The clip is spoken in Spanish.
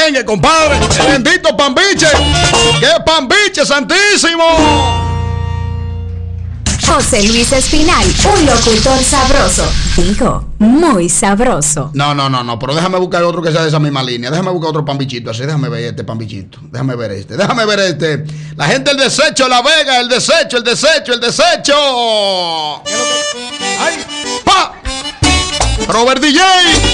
merengue, compadre. El bendito Pambiche. ¡Qué Pambiche santísimo! José Luis Espinal, un locutor sabroso. Digo, muy sabroso. No, pero déjame buscar otro que sea de esa misma línea. Déjame buscar otro pambichito así. Déjame ver este pambichito. Déjame ver este. La gente del desecho, La Vega, el desecho. ¡Ay! ¡Pa! Robert DJ.